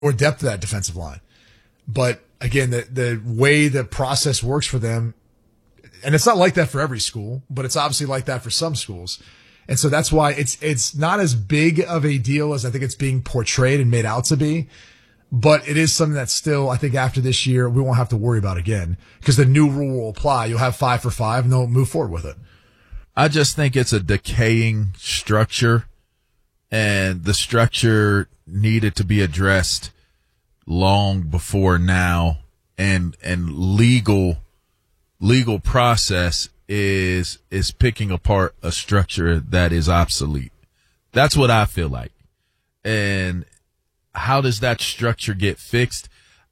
or depth of that defensive line. But again, the way the process works for them, and it's not like that for every school, but it's obviously like that for some schools. And so that's why it's not as big of a deal as I think it's being portrayed and made out to be. But it is something that still, I think after this year, we won't have to worry about again because the new rule will apply. You'll have 5 for 5 and they'll move forward with it. I just think it's a decaying structure, and the structure needed to be addressed long before now, and legal process is picking apart a structure that is obsolete. That's what I feel like. And how does that structure get fixed?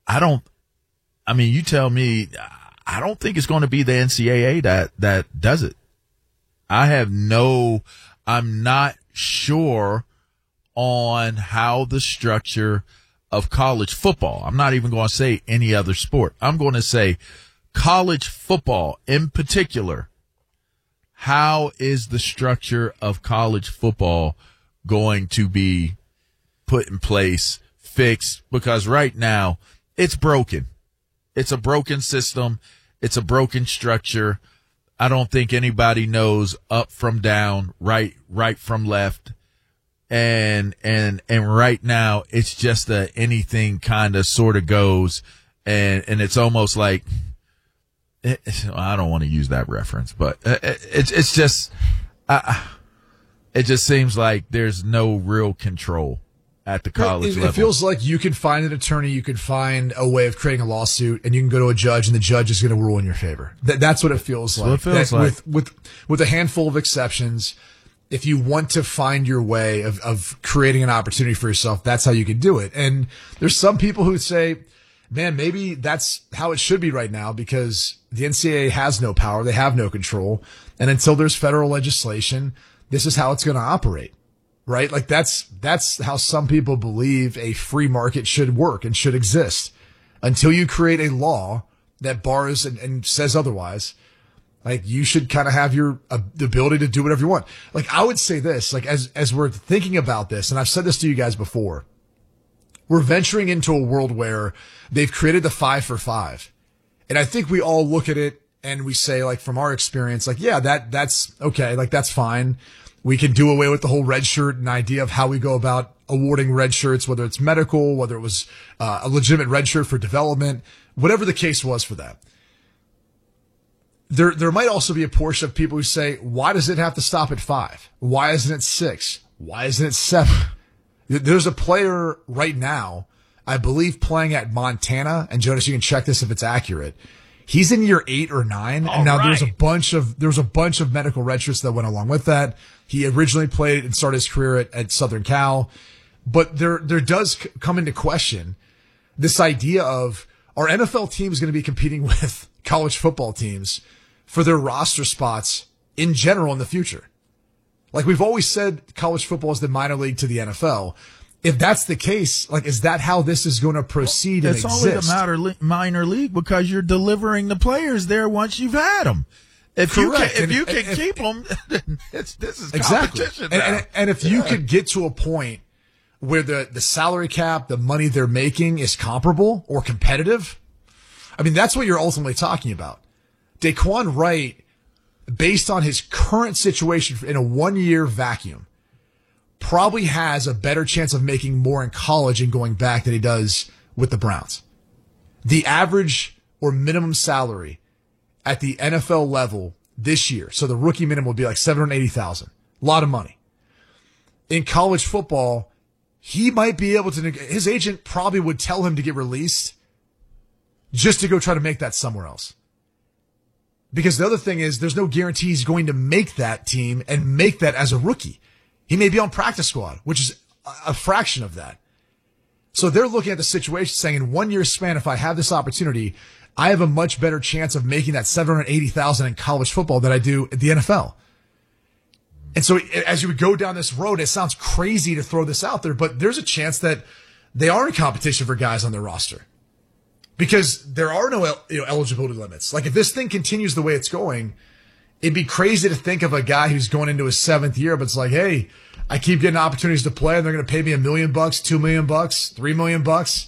You tell me. I don't think it's going to be the NCAA that does it. I'm not sure on how the structure of college football, I'm not even going to say any other sport. I'm going to say college football in particular. How is the structure of college football going to be put in place, fixed? Because right now it's broken. It's a broken system. It's a broken structure. I don't think anybody knows up from down, right from left. And right now it's just anything kind of sort of goes. And it's almost like, I don't want to use that reference, but it's just, it just seems like there's no real control at the college level. It feels like you can find an attorney, you can find a way of creating a lawsuit, and you can go to a judge, and the judge is going to rule in your favor. That's what it feels like. With a handful of exceptions, if you want to find your way of creating an opportunity for yourself, that's how you can do it. And there's some people who say, man, maybe that's how it should be right now because the NCAA has no power. They have no control. And until there's federal legislation, this is how it's going to operate. Right? Like that's how some people believe a free market should work and should exist. Until you create a law that bars and says otherwise, like you should kind of have the ability to do whatever you want. Like I would say this, like as we're thinking about this, and I've said this to you guys before, we're venturing into a world where they've created the 5 for 5. And I think we all look at it and we say, like, from our experience, like, yeah, that's okay. Like, that's fine. We can do away with the whole red shirt and idea of how we go about awarding red shirts, whether it's medical, whether it was a legitimate red shirt for development, whatever the case was for that. There might also be a portion of people who say, why does it have to stop at 5? Why isn't it 6? Why isn't it 7? There's a player right now, I believe, playing at Montana, and Jonas, you can check this if it's accurate. He's in year 8 or 9, and now there's a bunch of medical redshirts that went along with that. He originally played and started his career at Southern Cal, but there does come into question this idea of, are NFL teams going to be competing with college football teams for their roster spots in general in the future? Like we've always said, college football is the minor league to the NFL. If that's the case, like, is that how this is going to proceed and exist? It's always a minor league because you're delivering the players there once you've had them. If you can keep them, this is competition. Exactly. And if you could get to a point where the salary cap, the money they're making is comparable or competitive, I mean, that's what you're ultimately talking about. Daquan Wright, based on his current situation in a 1-year vacuum, probably has a better chance of making more in college and going back than he does with the Browns. The average or minimum salary at the NFL level this year, so the rookie minimum would be like $780,000. A lot of money. In college football, he might be able to, his agent probably would tell him to get released just to go try to make that somewhere else. Because the other thing is, there's no guarantee he's going to make that team and make that as a rookie. He may be on practice squad, which is a fraction of that. So they're looking at the situation saying, in 1 year span, if I have this opportunity, I have a much better chance of making that $780,000 in college football than I do at the NFL. And so as you would go down this road, it sounds crazy to throw this out there, but there's a chance that they are in competition for guys on their roster because there are no eligibility limits. Like if this thing continues the way it's going, it'd be crazy to think of a guy who's going into his 7th year, but it's like, hey, I keep getting opportunities to play and they're going to pay me $1 million, $2 million, $3 million.